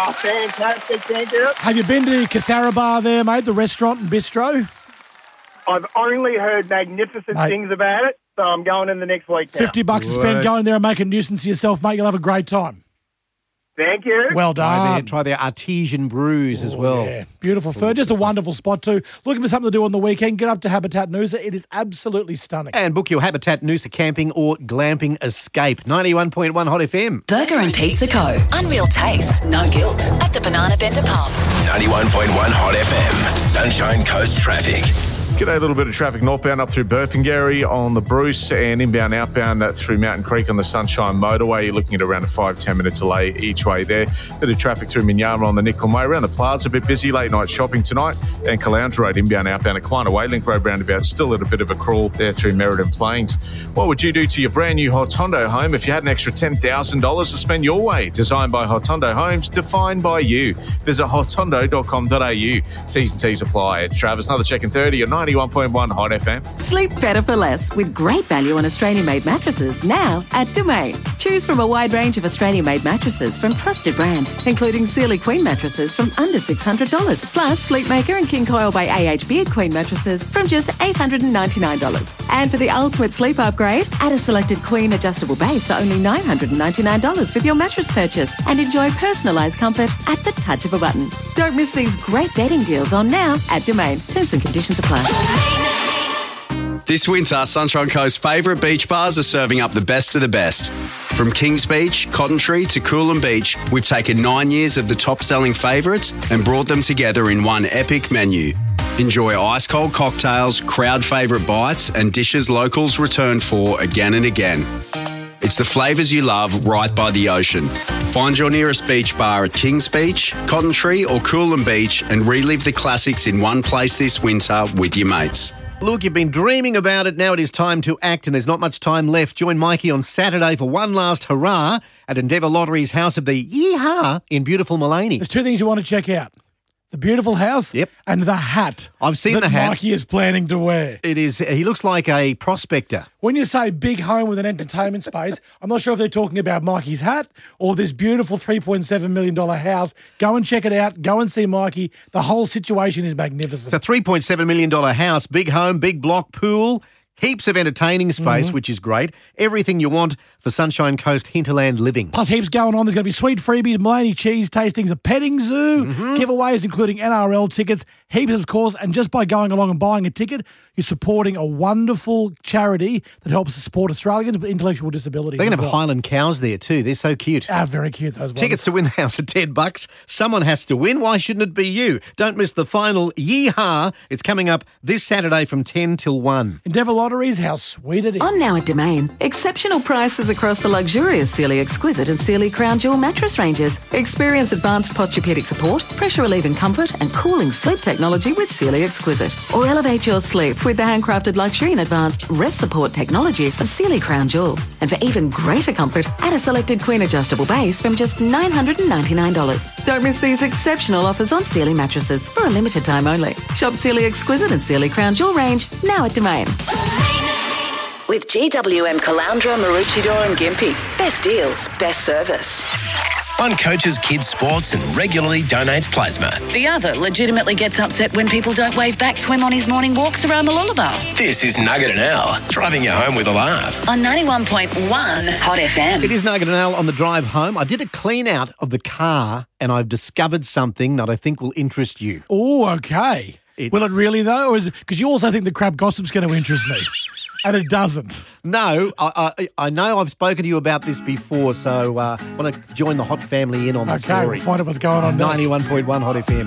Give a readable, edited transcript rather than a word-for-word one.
Oh, fantastic. Thank you. Have you been to Catharaba there, mate, the restaurant and bistro? I've only heard magnificent things about it, so I'm going in the next week now. $50 to spend going there and make a nuisance of yourself, mate. You'll have a great time. Thank you. Well done. Try their artesian brews as well. Yeah, beautiful food. Just a wonderful spot too. Looking for something to do on the weekend, get up to Habitat Noosa. It is absolutely stunning. And book your Habitat Noosa camping or glamping escape. 91.1 Hot FM. Burger and Pizza Co. Unreal taste, no guilt. At the Banana Bender Pub. 91.1 Hot FM. Sunshine Coast traffic. G'day, a little bit of traffic northbound up through Burpengary on the Bruce and inbound outbound through Mountain Creek on the Sunshine Motorway. You're looking at around a 5-10 minute delay each way there. Bit of traffic through Minyama on the Nickel Way. Around the Plaza, a bit busy, late night shopping tonight. And Caloundra Road inbound outbound at Quina Way. Link Road roundabout still at a bit of a crawl there through Merredin Plains. What would you do to your brand new Hotondo home if you had an extra $10,000 to spend your way? Designed by Hotondo Homes, defined by you. Visit hotondo.com.au. T's and T's apply. It's Travis, another check in 30 at 91.1 Hot FM. Sleep better for less with great value on Australian-made mattresses now at Domain. Choose from a wide range of Australian-made mattresses from trusted brands, including Sealy Queen mattresses from under $600. Plus, Sleepmaker and King Coil by AH Beard Queen mattresses from just $899. And for the ultimate sleep upgrade, add a selected Queen adjustable base for only $999 with your mattress purchase and enjoy personalised comfort at the touch of a button. Don't miss these great bedding deals on now at Domain. Terms and conditions apply. This winter, Sunshine Coast's favourite beach bars are serving up the best of the best. From Kings Beach, Cotton Tree to Coolum Beach, we've taken 9 years of the top-selling favourites and brought them together in one epic menu. Enjoy ice-cold cocktails, crowd favourite bites and dishes locals return for again and again. It's the flavours you love right by the ocean. Find your nearest beach bar at Kings Beach, Cotton Tree or Coolum Beach and relive the classics in one place this winter with your mates. Look, you've been dreaming about it. Now it is time to act, and there's not much time left. Join Mikey on Saturday for one last hurrah at Endeavour Lottery's House of the Yeehaw in beautiful Maleny. There's two things you want to check out. The beautiful house and the hat. I've seen the hat. Mikey is planning to wear. It is. He looks like a prospector. When you say big home with an entertainment space, I'm not sure if they're talking about Mikey's hat or this beautiful $3.7 million house. Go and check it out. Go and see Mikey. The whole situation is magnificent. It's a $3.7 million house, big home, big block, pool, heaps of entertaining space, which is great. Everything you want for Sunshine Coast hinterland living. Plus heaps going on. There's going to be sweet freebies, Maleny cheese tastings, a petting zoo, giveaways including NRL tickets, heaps of course, and just by going along and buying a ticket, you're supporting a wonderful charity that helps to support Australians with intellectual disabilities. They're going to have Highland cows there too. They're so cute. Very cute, those ones. Tickets to win the house are $10. Someone has to win. Why shouldn't it be you? Don't miss the final Yeehaw. It's coming up this Saturday from 10 till 1. Endeavour Lotteries, how sweet it is. On now at Domain. Exceptional prices across the luxurious Sealy Exquisite and Sealy Crown Jewel mattress ranges. Experience advanced posturepedic support, pressure relieving comfort and cooling sleep technology with Sealy Exquisite. Or elevate your sleep with the handcrafted luxury and advanced rest support technology of Sealy Crown Jewel. And for even greater comfort, add a selected Queen adjustable base from just $999. Don't miss these exceptional offers on Sealy mattresses for a limited time only. Shop Sealy Exquisite and Sealy Crown Jewel range now at Domain. With GWM Caloundra, Maroochydore and Gympie. Best deals, best service. One coaches kids' sports and regularly donates plasma. The other legitimately gets upset when people don't wave back to him on his morning walks around the Lullaby. This is Nugget and Al, driving you home with a laugh. On 91.1 Hot FM. It is Nugget and Al on the drive home. I did a clean out of the car and I've discovered something that I think will interest you. Oh, okay. Will it really though? Or is it because you also think the crab gossip's going to interest me? And it doesn't. No, I know I've spoken to you about this before, so I want to join the Hot family in on the story. Okay, we'll find out what's going on next. 91.1 Hot FM.